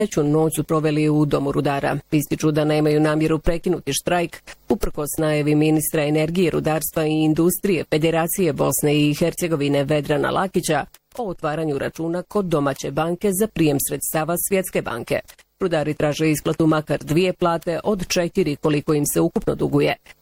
treću noć su proveli u Domu rudara. Ističu da nemaju namjeru prekinuti štrajk, uprkos najavi ministra energije, rudarstva i industrije Federacije Bosne i Hercegovine Vedrana Lakića o otvaranju računa kod domaće banke za prijem sredstava Svjetske banke. Rudari traže isplatu makar 2 plate od 4 koliko im se ukupno duguje.